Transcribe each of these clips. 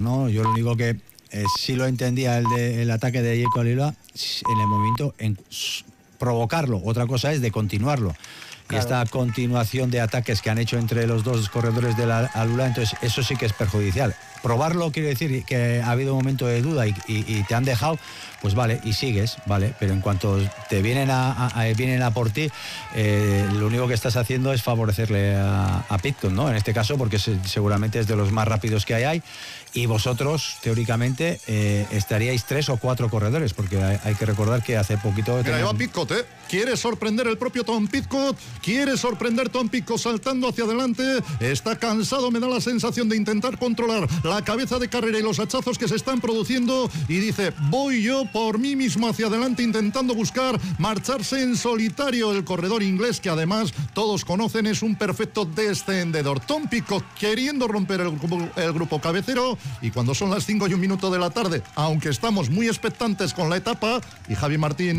¿no? Yo lo único que sí lo entendía el ataque de Jaco Alula en el movimiento, en provocarlo. Otra cosa es de continuarlo. Y esta continuación de ataques que han hecho entre los dos corredores de la Alula, entonces eso sí que es perjudicial. Probarlo quiere decir que ha habido un momento de duda y te han dejado, pues vale, y sigues, vale, pero en cuanto te vienen a por ti, lo único que estás haciendo es favorecerle a Pidcock, ¿no? En este caso, porque seguramente es de los más rápidos que hay, y vosotros, teóricamente, estaríais 3 o 4 corredores, porque hay que recordar que hace poquito... Mira, ahí va Pidcock, ¿eh? Quiere sorprender el propio Tom Pidcock, Tom Pidcock saltando hacia adelante, está cansado, me da la sensación de intentar controlar la cabeza de carrera y los hachazos que se están produciendo, y dice, voy yo por mí mismo hacia adelante intentando buscar marcharse en solitario. El corredor inglés, que además todos conocen, es un perfecto descendedor. Tom Pidcock queriendo romper el grupo cabecero, y cuando son las 5:01 de la tarde, aunque estamos muy expectantes con la etapa, y Javi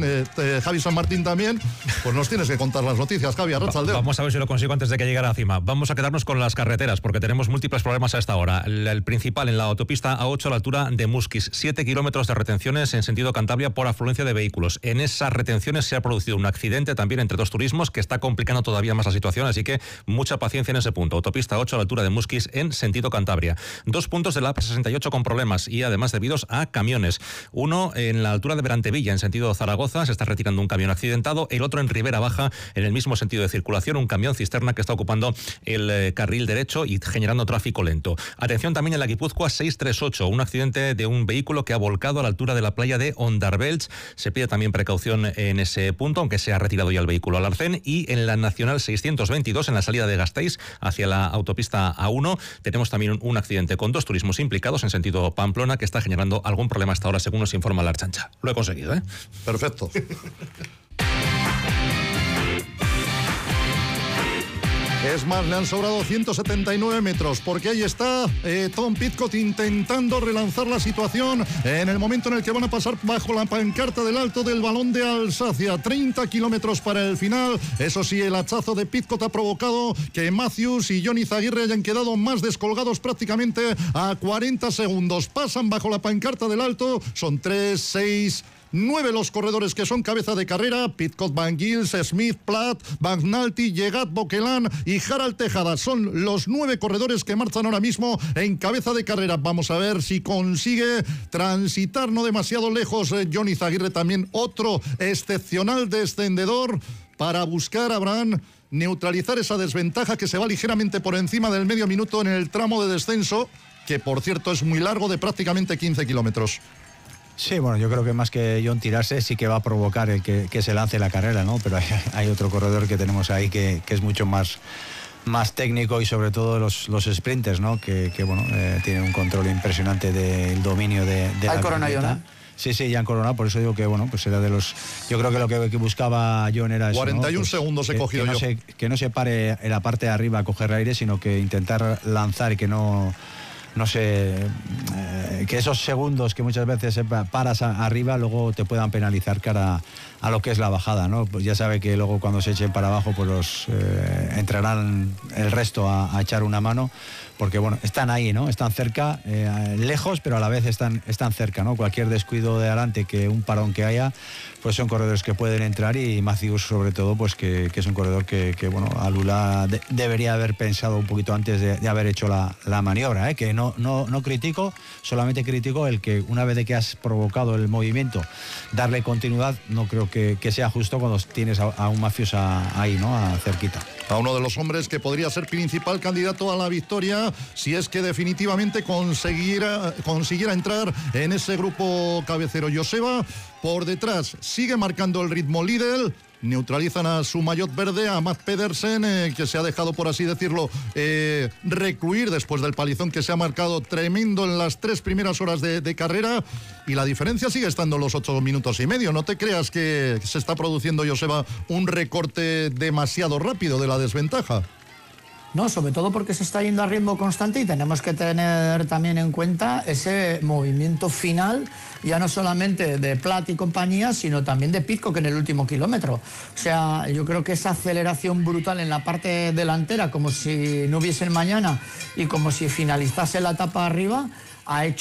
San Martín también, pues nos tienes que contar las noticias, Javi, arratsaldeon. Vamos a ver si lo consigo antes de que llegue a la cima. Vamos a quedarnos con las carreteras, porque tenemos múltiples problemas a esta hora. El principal en la autopista A8 a la altura de Muskis, 7 kilómetros de retenciones en sentido Cantabria por afluencia de vehículos. En esas retenciones se ha producido un accidente también entre dos turismos que está complicando todavía más la situación, así que mucha paciencia en ese punto. Autopista A8 a la altura de Muskis en sentido Cantabria. 2 puntos de la AP68 con problemas y además debidos a camiones. Uno en la altura de Berantevilla en sentido Zaragoza, se está retirando un camión accidentado. El otro en Ribera Baja en el mismo sentido de circulación, un camión cisterna que está ocupando el carril derecho y generando tráfico lento. Atención también en la Guipúzcoa 638, un accidente de un vehículo que ha volcado a la altura de la playa de Ondarbelch. Se pide también precaución en ese punto, aunque se ha retirado ya el vehículo al arcén. Y en la Nacional 622, en la salida de Gasteiz hacia la autopista A1, tenemos también un accidente con 2 turismos implicados en sentido Pamplona, que está generando algún problema hasta ahora, según nos informa la Archancha. Lo he conseguido, ¿eh? Perfecto. Es más, le han sobrado 179 metros, porque ahí está Tom Pidcock intentando relanzar la situación en el momento en el que van a pasar bajo la pancarta del Alto del Balón de Alsacia. 30 kilómetros para el final. Eso sí, el hachazo de Pidcock ha provocado que Matthews y Johnny Zaguirre hayan quedado más descolgados prácticamente a 40 segundos. Pasan bajo la pancarta del Alto, son 3, 6... 9 los corredores que son cabeza de carrera: Pidcock, Van Gils, Smith, Platt, Van Nalti, Llegat, Boquelán y Harald Tejada. Son los 9 corredores que marchan ahora mismo en cabeza de carrera. Vamos a ver si consigue transitar no demasiado lejos Johnny Zaguirre, también otro excepcional descendedor, para buscar, Abraham, neutralizar esa desventaja que se va ligeramente por encima del medio minuto en el tramo de descenso, que por cierto es muy largo, de prácticamente 15 kilómetros. Sí, bueno, yo creo que más que John tirarse sí que va a provocar el que se lance la carrera, ¿no? Pero hay otro corredor que tenemos ahí que es mucho más técnico, y sobre todo los sprinters, ¿no? Que bueno, tienen un control impresionante del dominio de la Corona. Sí, ya han coronado, por eso digo que bueno, pues era de los... Yo creo que lo que buscaba John era eso, 41 ¿no? Pues segundos he cogido yo. Que no se pare en la parte de arriba a coger aire, sino que intentar lanzar y que no sé, que esos segundos que muchas veces paras arriba luego te puedan penalizar cara a lo que es la bajada, ¿no? Pues ya sabe que luego cuando se echen para abajo, pues entrarán el resto a echar una mano, porque bueno, están ahí, ¿no? Están cerca, lejos, pero a la vez están cerca, ¿no? Cualquier descuido de adelante, que un parón que haya, pues son corredores que pueden entrar, y Matthews sobre todo, pues que es un corredor que bueno, Alula debería haber pensado un poquito antes de haber hecho la maniobra, que no critico, solamente critico el que una vez de que has provocado el movimiento, darle continuidad. No creo que sea justo cuando tienes a un Matthews ahí, ¿no? Cerquita. A uno de los hombres que podría ser principal candidato a la victoria, si es que definitivamente consiguiera entrar en ese grupo cabecero. Joseba, por detrás, sigue marcando el ritmo Lidl. Neutralizan a su maillot verde, a Matt Pedersen, que se ha dejado, por así decirlo, recluir después del palizón que se ha marcado tremendo en las 3 primeras horas de carrera, y la diferencia sigue estando en los 8 minutos y medio. No te creas que se está produciendo, Joseba, un recorte demasiado rápido de la desventaja. No, sobre todo porque se está yendo a ritmo constante, y tenemos que tener también en cuenta ese movimiento final, ya no solamente de Platt y compañía, sino también de Pidcock en el último kilómetro. O sea, yo creo que esa aceleración brutal en la parte delantera, como si no hubiese mañana y como si finalizase la etapa arriba, ha hecho